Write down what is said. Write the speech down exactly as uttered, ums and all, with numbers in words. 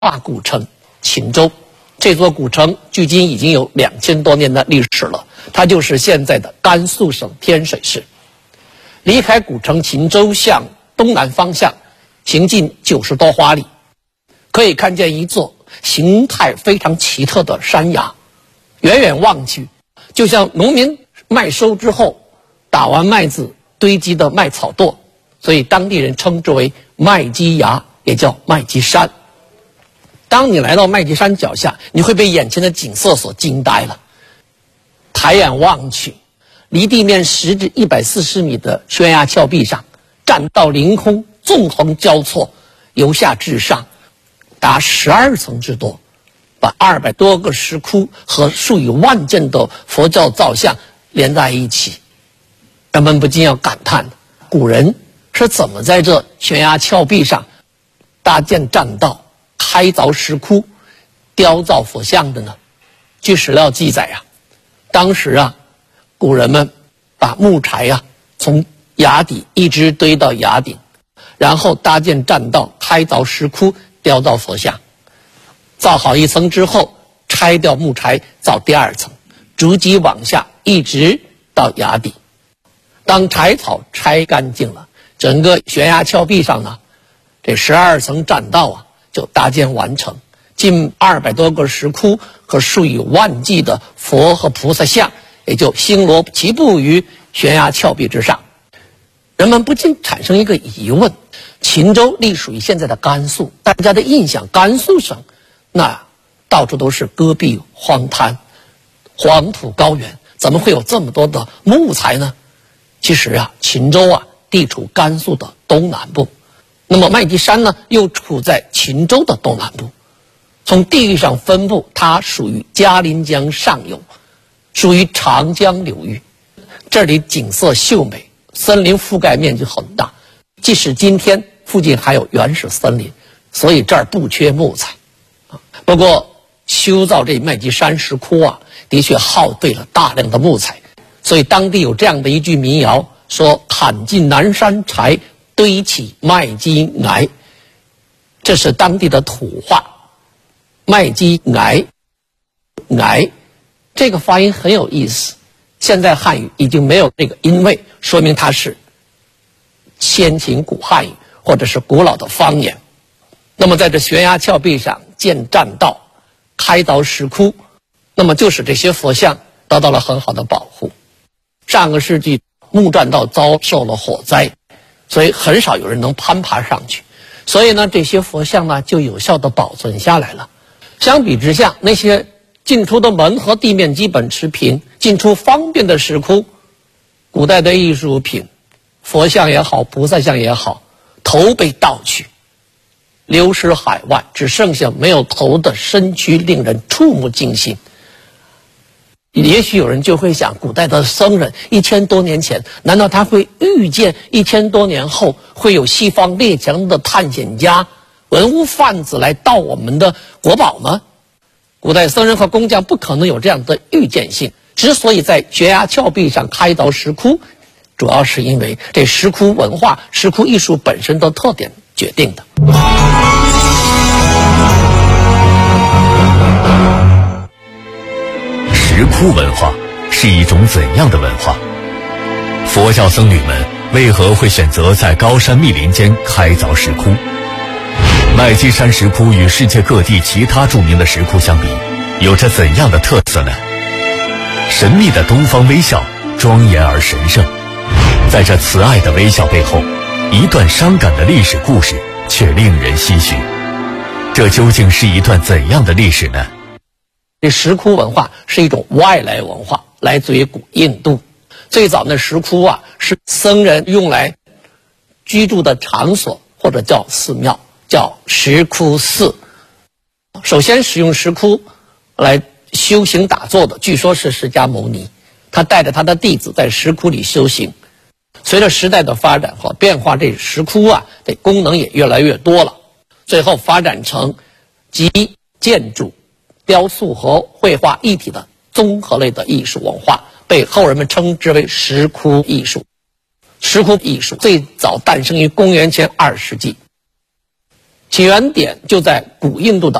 化古城秦州。这座古城距今已经有两千多年的历史了，它就是现在的甘肃省天水市。离开古城秦州向东南方向行进九十多华里，可以看见一座形态非常奇特的山崖，远远望去就像农民麦收之后打完麦子堆积的麦草垛，所以当地人称之为麦积崖，也叫麦积山。当你来到麦积山脚下，你会被眼前的景色所惊呆了。抬眼望去，离地面十至一百四十米的悬崖峭壁上，栈道凌空，纵横交错，由下至上达十二层之多，把二百多个石窟和数以万件的佛教造像连在一起。人们不禁要感叹，古人是怎么在这悬崖峭壁上搭建栈道、开凿石窟、雕造佛像的呢？据史料记载啊，当时啊，古人们把木柴啊从崖底一直堆到崖顶，然后搭建栈道、开凿石窟、雕造佛像。造好一层之后，拆掉木柴，造第二层，逐级往下，一直到崖底。当柴草拆干净了，整个悬崖峭壁上呢，这十二层栈道啊就搭建完成，近二百多个石窟和数以万计的佛和菩萨像也就星罗棋布于悬崖峭壁之上。人们不禁产生一个疑问：秦州隶属于现在的甘肃，大家的印象，甘肃省那到处都是戈壁荒滩、黄土高原，怎么会有这么多的木材呢？其实啊，秦州啊地处甘肃的东南部，那么麦积山呢又处在秦州的东南部。从地域上分布，它属于嘉陵江上游，属于长江流域。这里景色秀美，森林覆盖面积很大，即使今天附近还有原始森林，所以这儿不缺木材。不过修造这麦积山石窟啊，的确耗费了大量的木材，所以当地有这样的一句民谣，说砍尽南山柴，堆起麦积崖。这是当地的土话。麦积崖，崖这个发音很有意思，现在汉语已经没有这个音位，说明它是先秦古汉语或者是古老的方言。那么在这悬崖峭壁上建栈道、开凿石窟，那么就使这些佛像得到了很好的保护。上个世纪木栈道遭受了火灾，所以很少有人能攀爬上去，所以呢这些佛像呢就有效地保存下来了。相比之下，那些进出的门和地面基本持平、进出方便的石窟，古代的艺术品，佛像也好，菩萨像也好，头被盗去，流失海外，只剩下没有头的身躯，令人触目惊心。也许有人就会想，古代的僧人一千多年前，难道他会预见一千多年后会有西方列强的探险家、文物贩子来盗我们的国宝吗？古代僧人和工匠不可能有这样的预见性。之所以在悬崖峭壁上开凿石窟，主要是因为这石窟文化、石窟艺术本身的特点决定的。 石窟文化是一种怎样的文化？佛教僧侣们为何会选择在高山密林间开凿石窟？麦积山石窟与世界各地其他著名的石窟相比，有着怎样的特色呢？神秘的东方微笑，庄严而神圣。在这慈爱的微笑背后，一段伤感的历史故事却令人唏嘘。这究竟是一段怎样的历史呢？ 这石窟文化是一种外来文化，来自于古印度。最早的石窟啊，是僧人用来居住的场所，或者叫寺庙，叫石窟寺。首先使用石窟来修行打坐的，据说是释迦牟尼，他带着他的弟子在石窟里修行。随着时代的发展和变化，这石窟啊的功能也越来越多了，最后发展成集建筑、雕塑和绘画一体的综合类的艺术文化，被后人们称之为石窟艺术。石窟艺术最早诞生于公元前二世纪， 起源点就在古印度的